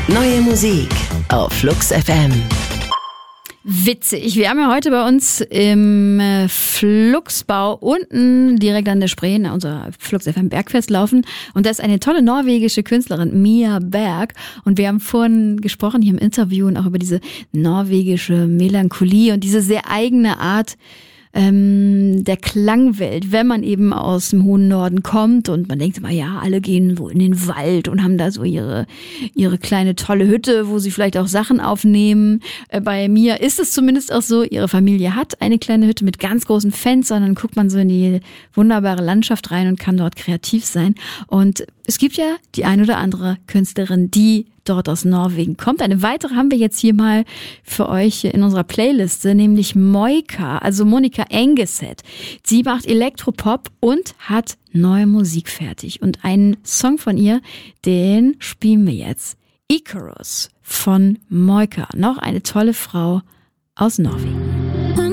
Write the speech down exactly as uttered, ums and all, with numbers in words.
Neue Musik auf Flux F M. Witzig. Wir haben ja heute bei uns im Fluxbau unten direkt an der Spree, unser Flux F M Bergfest laufen. Und da ist eine tolle norwegische Künstlerin, Mia Berg. Und wir haben vorhin gesprochen hier im Interview und auch über diese norwegische Melancholie und diese sehr eigene Art ähm, der Klangwelt, wenn man eben aus dem hohen Norden kommt und man denkt immer, ja, alle gehen wo in den Wald und haben da so ihre ihre kleine tolle Hütte, wo sie vielleicht auch Sachen aufnehmen. Äh, bei mir ist es zumindest auch so, ihre Familie hat eine kleine Hütte mit ganz großen Fenstern, dann guckt man so in die wunderbare Landschaft rein und kann dort kreativ sein. Und es gibt ja die ein oder andere Künstlerin, die dort aus Norwegen kommt. Eine weitere haben wir jetzt hier mal für euch in unserer Playliste, nämlich Moika, also Monica Engeset. Sie macht Elektropop und hat neue Musik fertig. Und einen Song von ihr, den spielen wir jetzt. Icarus von Moika, noch eine tolle Frau aus Norwegen.